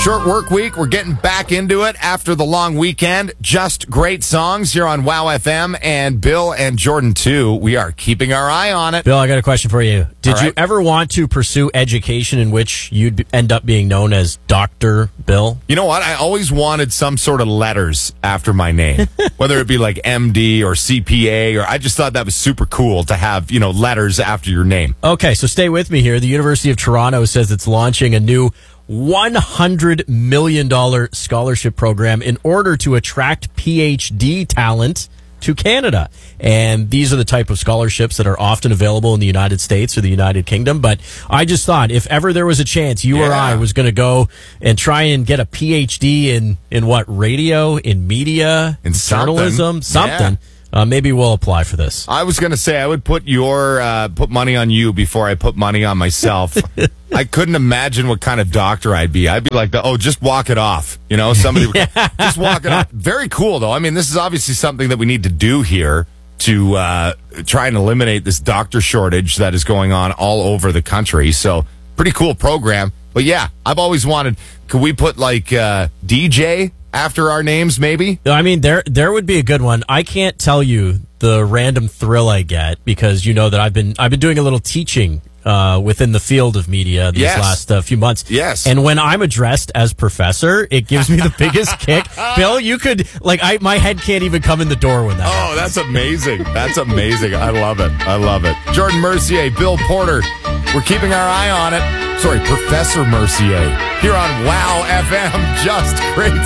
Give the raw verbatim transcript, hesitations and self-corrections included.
Short work week. We're getting back into it after the long weekend. Just great songs here on Wow F M. And Bill and Jordan, too, we are keeping our eye on it. Bill, I got a question for you. Did All you right. ever want to pursue education in which you'd be- end up being known as Doctor Bill? You know what? I always wanted some sort of letters after my name, whether it be like M D or C P A, or I just thought that was super cool to have, you know, letters after your name. Okay, so stay with me here. The University of Toronto says it's launching a new one hundred million dollars scholarship program in order to attract P H D talent to Canada. And these are the type of scholarships that are often available in the United States or the United Kingdom. But I just thought if ever there was a chance you or Yeah. I was going to go and try and get a P H D in, in what, radio, in media, In something. journalism, something, Yeah. uh, maybe we'll apply for this. I was going to say I would put your uh, put money on you before I put money on myself. I couldn't imagine what kind of doctor I'd be. I'd be like, the, oh, just walk it off. You know, somebody would just walk it off. Very cool, though. I mean, this is obviously something that we need to do here to uh, try and eliminate this doctor shortage that is going on all over the country. So pretty cool program. But yeah, I've always wanted, could we put like uh, D J after our names maybe? I mean, there there would be a good one. I can't tell you the random thrill I get because you know that I've been I've been doing a little teaching uh, within the field of media these Yes. last uh, few months. Yes. And when I'm addressed as professor, it gives me the biggest kick. Bill, you could like I my head can't even come in the door when that. Oh, that's amazing. That's amazing. I love it. I love it. Jordan Mercier, Bill Porter. We're keeping our eye on it. Sorry, Professor Mercier here on Wow F M. Just great